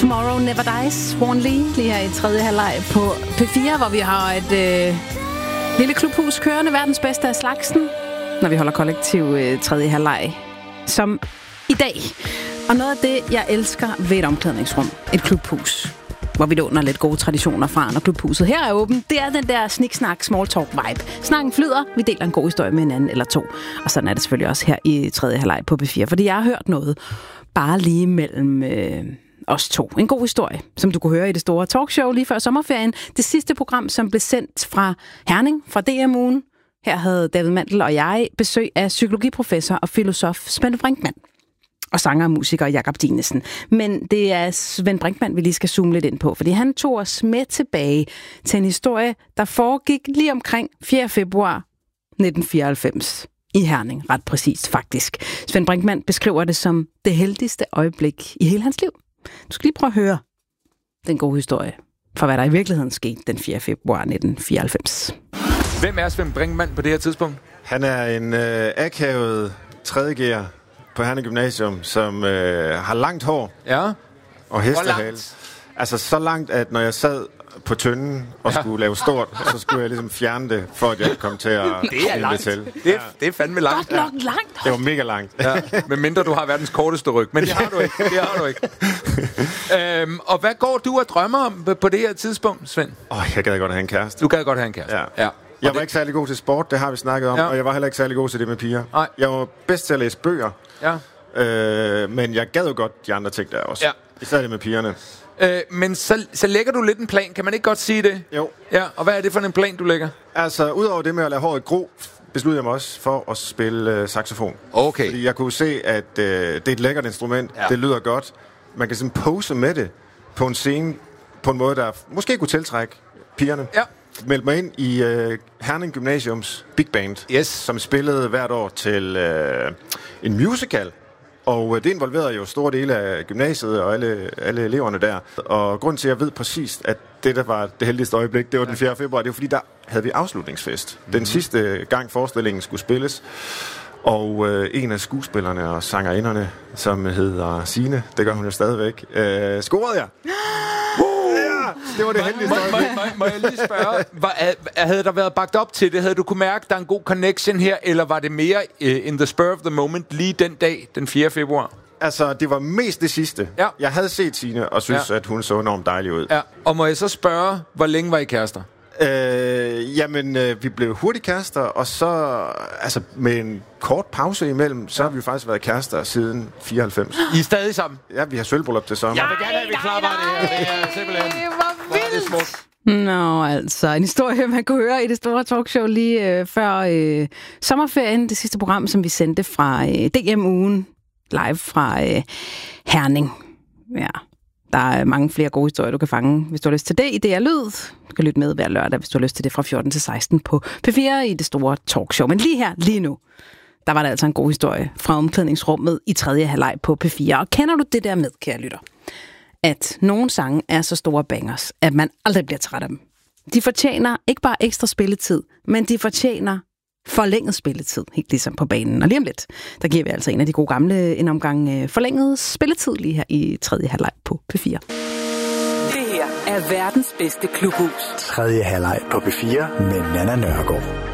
Tomorrow Never Dies, Warren Lee, lige her i tredje halvleg på P4, hvor vi har et lille klubhus kørende, verdens bedste af slagsen, når vi holder kollektiv tredje halvleg, som i dag. Og noget af det, jeg elsker ved et omklædningsrum, et klubhus, hvor vi låner lidt gode traditioner fra, når klubhuset her er åbent, det er den der sniksnak, small talk vibe. Snakken flyder, vi deler en god historie med hinanden eller to. Og sådan er det selvfølgelig også her i tredje halvleg på P4, fordi jeg har hørt noget bare lige mellem os to. En god historie, som du kunne høre i det store talkshow lige før sommerferien. Det sidste program, som blev sendt fra Herning, fra DM-ugen. Her havde David Mandel og jeg besøg af psykologiprofessor og filosof Svend Brinkmann. Og sanger og musiker Jakob Dinesen. Men det er Svend Brinkmann, vi lige skal zoome lidt ind på, fordi han tog os med tilbage til en historie, der foregik lige omkring 4. februar 1994 i Herning, ret præcist faktisk. Svend Brinkmann beskriver det som det heldigste øjeblik i hele hans liv. Du skal lige prøve at høre den gode historie for, hvad der i virkeligheden skete den 4. februar 1994. Hvem er Svend Brinkmann på det her tidspunkt? Han er en akavet 3.G'er på Herning Gymnasium, som har langt hår og hestehale. Altså så langt, at når jeg sad på tynden og skulle lave stort, så skulle jeg ligesom fjerne det, for at jeg kom til at det til. Det er fandme langt. Godt nok langt. Det var mega langt. Ja. Men mindre du har verdens korteste ryg. Men det har du ikke. Og hvad går du og drømmer om på det her tidspunkt, Svend? Jeg gad godt have en kæreste. Du gad godt have en kæreste? Ja. Jeg var ikke særlig god til sport, det har vi snakket om, og jeg var heller ikke særlig god til det med piger. Nej. Jeg var bedst til at læse bøger, men jeg gad jo godt de andre ting der også. Ja. Især det med pigerne. Men så lægger du lidt en plan, kan man ikke godt sige det? Jo. Ja, og hvad er det for en plan, du lægger? Altså, udover det med at lade håret gro, besluttede jeg mig også for at spille saxofon. Okay. Fordi jeg kunne se, at det er et lækkert instrument, det lyder godt. Man kan sådan pose med det på en scene, på en måde, der måske kunne tiltrække pigerne. Ja. Meldte mig ind i Herning Gymnasiums Big Band, som spillede hvert år til en musical. Og det involverede jo store dele af gymnasiet og alle eleverne der. Og grunden til, at jeg ved præcis, at det der var det heldigste øjeblik, det var den 4. februar, det var fordi, der havde vi afslutningsfest. Den sidste gang forestillingen skulle spilles. Og en af skuespillerne og sangerinderne, som hedder Signe, det gør hun jo stadigvæk, scorede jeg. Det var det heldigste øjeblik. Må jeg lige spørge, havde der været bagt op til det? Havde du kunne mærke, der er en god connection her, eller var det mere in the spur of the moment lige den dag, den 4. februar? Altså, det var mest det sidste. Ja. Jeg havde set Signe og synes, at hun så enormt dejlig ud. Ja. Og må jeg så spørge, hvor længe var I kærester? Vi blev hurtigt kærester, og så altså med en kort pause imellem, så har vi jo faktisk været kærester siden 94. I er stadig sammen? Ja, vi har sølvbryllup til sommer. Jeg vil gerne have, vi klapper det her. Det er simpelthen... Hvor vildt! Nå, altså, en historie, man kunne høre i det store talkshow lige før sommerferien. Det sidste program, som vi sendte fra DM-ugen, live fra Herning. Ja. Der er mange flere gode historier, du kan fange, hvis du har lyst til det i DR Lyd. Du kan lytte med hver lørdag, hvis du har lyst til det fra 14 til 16 på P4 i det store talkshow. Men lige nu, der var der altså en god historie fra omklædningsrummet i tredje halvleg på P4. Og kender du det der med, kære lytter, at nogle sange er så store bangers, at man aldrig bliver træt af dem. De fortjener ikke bare ekstra spilletid, men de fortjener forlænget spilletid, helt ligesom på banen. Og lige om lidt, der giver vi altså en af de gode gamle en omgang forlænget spilletid lige her i tredje halvleg på P4. Det her er verdens bedste klubhus. Tredje halvleg på P4 med Nanna Nørgaard.